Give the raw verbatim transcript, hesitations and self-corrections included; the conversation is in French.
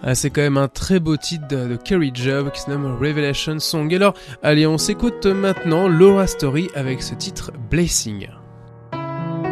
Ah, c'est quand même un très beau titre de, de Kerry Job qui se nomme Revelation Song. Alors, allez, on s'écoute maintenant Laura Story avec ce titre Blessing.